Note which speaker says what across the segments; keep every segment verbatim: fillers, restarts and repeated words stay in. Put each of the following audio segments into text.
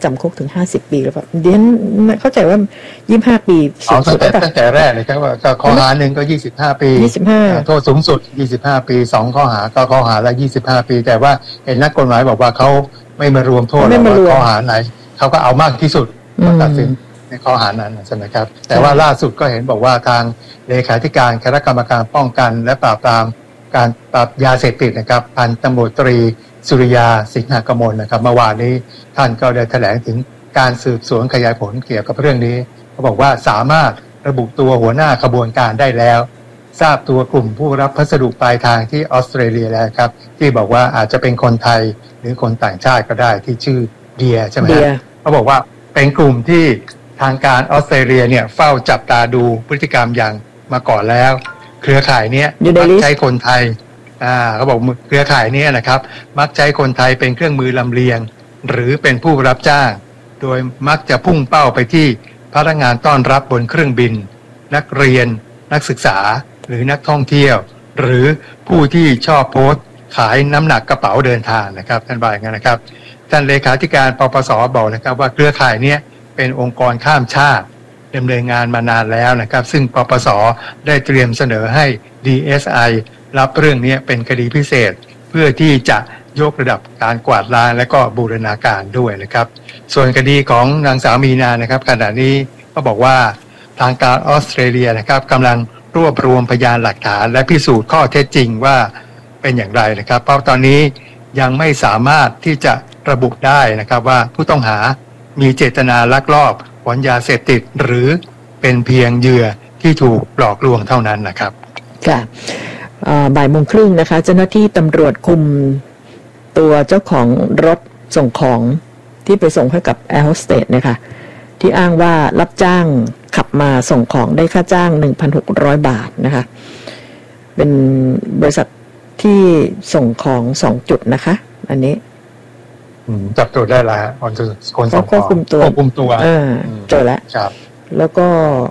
Speaker 1: จำคุกถึงห้าสิบปีแล้วแบบเดี๋ยวเข้าใจว่ายี่สิบห้าปี
Speaker 2: สูงสุดตั้งแต่แรกเลยครับว่าข้อหาหนึ่งก็ยี่สิบห้าปี
Speaker 1: ยี่สิบห้า
Speaker 2: โทษสูงสุดยี่สิบห้าปีสองข้อหาก็ข้อหาละยี่สิบห้าปีแต่ว่าเห็นนักกฎหมายบอกว่าเขาไม่มารวมโทษว่าข้อหาไหนเขาก็เอามากที่สุดตัดสินในข้อหานั้นใช่ไหมครับแต่ว่าล่าสุดก็เห็นบอกว่าทางเลขาธิการคณะกรรมการป้องกันและปราบปรามการปราบยาเสพติดนะครับพันตำรวจตรีสุริยาสิงหกมลนะครับเมื่อวานนี้ท่านก็ได้แถลงถึงการสืบสวนขยายผลเกี่ยวกับเรื่องนี้เขาบอกว่าสามารถระบุตัวหัวหน้าขบวนการได้แล้วทราบตัวกลุ่มผู้รับพัสดุปลายทางที่ออสเตรเลียแล้วครับที่บอกว่าอาจจะเป็นคนไทยหรือคนต่างชาติก็ได้ที่ชื่อเดียใช่ไหมครับเขาบอกว่าเป็นกลุ่มที่ทางการออสเตรเลียเนี่ยเฝ้าจับตาดูพฤติกรรมอย่างมาก่อนแล้วเครือข่ายเนี้ยมักใช้คนไทยอ่าเขาบอกเครือข่ายเนี้ยนะครับมักใช้คนไทยเป็นเครื่องมือลำเลียงหรือเป็นผู้รับจ้างโดยมักจะพุ่งเป้าไปที่พนักงานต้อนรับบนเครื่องบินนักเรียนนักศึกษาหรือนักท่องเที่ยวหรือผู้ที่ชอบโพสต์ขายน้ำหนักกระเป๋าเดินทางนะครับท่านบอกอย่างนั้นนะครับท่านเลขาธิการปปส.บอกนะครับว่าเครือข่ายนี้เป็นองค์กรข้ามชาติดำเนินงานมานานแล้วนะครับซึ่งปปส.ได้เตรียมเสนอให้ ดี เอส ไอ รับเรื่องนี้เป็นคดีพิเศษเพื่อที่จะยกระดับการกวาดล้างและก็บูรณาการด้วยนะครับส่วนคดีของนางสาวมีนานะครับขณะนี้ก็บอกว่าทางการออสเตรเลียนะครับกำลังรวบรวมพยานหลักฐานและพิสูจน์ข้อเท็จจริงว่าเป็นอย่างไรนะครับเพราะตอนนี้ยังไม่สามารถที่จะระบุได้นะครับว่าผู้ต้องหามีเจตนาลักลอบขนยาเสพติดหรือเป็นเพียงเหยื่อที่ถูกหลอกลวงเท่านั้นนะครับ
Speaker 1: ค่ะบ่ายโมงครึ่งนะคะเจ้าหน้าที่ตำรวจคุมตัวเจ้าของรถส่งของที่ไปส่งให้กับแอร์โฮสเตสนะคะที่อ้างว่ารับจ้างขับมาส่งของได้ค่าจ้าง หนึ่งพันหกร้อย บาทนะคะเป็นบริษัทที่ส่งของสองจุดนะคะอันนี้
Speaker 2: จับตัวได้แล้วคนคนส่งของ
Speaker 1: ควบคุมตัว
Speaker 2: ควบคุมตัว
Speaker 1: เจอแล้วแล้วก็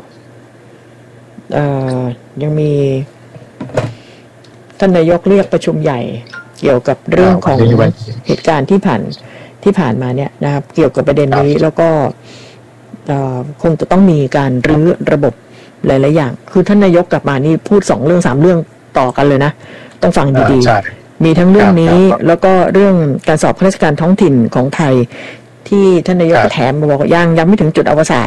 Speaker 1: ยังมีท่านนายกเรียกประชุมใหญ่เกี่ยวกับเรื่องของเหตุการณ์ที่ผ่านที่ผ่านมาเนี่ยนะครับเกี่ยวกับประเด็นนี้แล้วก็คงจะต้องมีการรื้อระบบหลายๆอย่างคือท่านนายกกลับมานี่พูดสองเรื่องสามเรื่องต่อกันเลยนะต้องฟังดีๆมีทั้งเรื่องนี้แล้วก็เรื่องการสอบข้าราชการท้องถิ่นของไทยที่ท่านนายกแถมมาบอกว่ายังยังไม่ถึงจุดอวสาน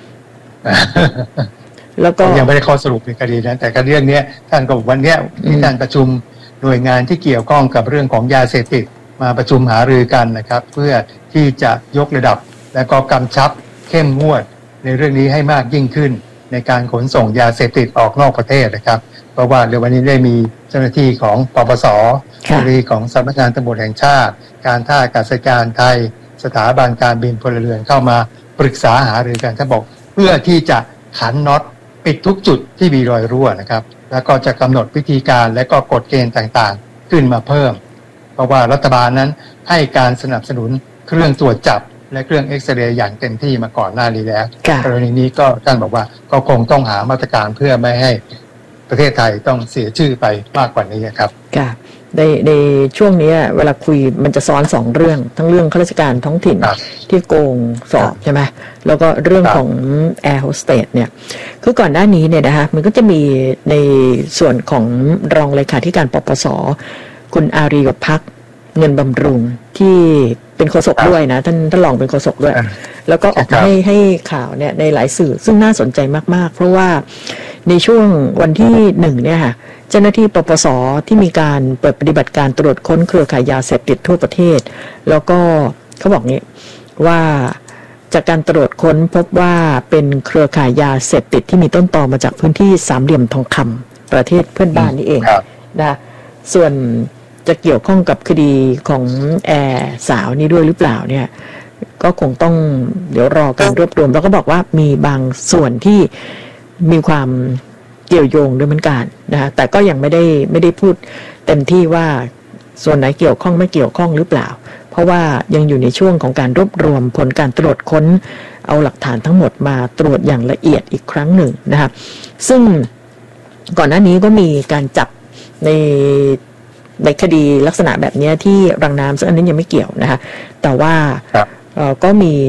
Speaker 1: แล้วก็
Speaker 2: ยังไม่ได้ข้อสรุปในคดีนั้นแต่เรื่องนี้ท่านก็วันนี้ที่ท่านประชุมหน่วยงานที่เกี่ยวข้องกับเรื่องของยาเสพติดมาประชุมหารือกันนะครับเพื่อที่จะยกระดับและก็กำชับเข้มงวดในเรื่องนี้ให้มากยิ่งขึ้นในการขนส่งยาเสพติดออกนอกประเทศนะครับเพราะว่าในวันนี้ได้มีเจ้าหน้าที่ของปปส.เจ้าหน้าที่ของสำนักงานตำรวจแห่งชาติการท่าอากาศยานไทยสถาบันการบินพลเรือนเข้ามาปรึกษาหารือกันท่านบอกเพื่อที่จะขันน็อตปิดทุกจุดที่มีรอยรั่วนะครับแล้วก็จะกำหนดวิธีการและก็กฎเกณฑ์ต่างๆขึ้นมาเพิ่มเพราะว่ารัฐบาลนั้นให้การสนับสนุนเครื่องตรวจจับและเครื่องเอ็กซเรย์อย่างเต็มที่มาก่อนหน้านี้แล้วกรณีนี้ก็ท่านบอกว่าก็คงต้องหามาตรการเพื่อไม่ให้ประเทศไทยต้องเสียชื่อไปมากกว่านี้ครับ
Speaker 1: ค่ะในในช่วงนี้เวลาคุยมันจะซ้อนสองเรื่องทั้งเรื่องข้าราชการท้องถิ่นที่โกงสอบใช่ไหมแล้วก็เรื่องของแอร์โฮสเตสเนี่ยคือก่อนหน้านี้เนี่ยนะคะมันก็จะมีในส่วนของรองเลขาธิการปปส.คุณอารียภักดิ์เงินบำรุงที่เป็นโฆษกด้วยนะท่านท่านรองเป็นโฆษกด้วยแล้วก็ออกให้ให้ข่าวเนี่ยในหลายสื่อซึ่งน่าสนใจมากๆเพราะว่าในช่วงวันที่หนึ่งเนี่ยค่ะเจ้าหน้าที่ปปส.ที่มีการเปิดปฏิบัติการตรวจค้นเครือข่ายยาเสพติดทั่วประเทศแล้วก็เขาบอกงี้ว่าจากการตรวจค้นพบว่าเป็นเครือข่ายยาเสพติดที่มีต้นตอมาจากพื้นที่สามเหลี่ยมทองคำประเทศเพื่อนบ้านนี่เองนะส่วนจะเกี่ยวข้องกับคดีของแอร์สาวนี้ด้วยหรือเปล่าเนี่ยก็คงต้องเดี๋ยวรอการรวบรวมแล้วก็บอกว่ามีบางส่วนที่มีความเกี่ยวโยงด้วยเหมือนกันนะคะแต่ก็ยังไม่ได้ไม่ได้พูดเต็มที่ว่าส่วนไหนเกี่ยวข้องไม่เกี่ยวข้องหรือเปล่าเพราะว่ายังอยู่ในช่วงของการรวบรวมผลการตรวจค้นเอาหลักฐานทั้งหมดมาตรวจอย่างละเอียดอีกครั้งหนึ่งนะคะซึ่งก่อนหน้านี้ก็มีการจับในในคดีลักษณะแบบนี้ที่รังน้ำซึ่งอันนี้ยังไม่เกี่ยวนะคะแต่ว่าก็มี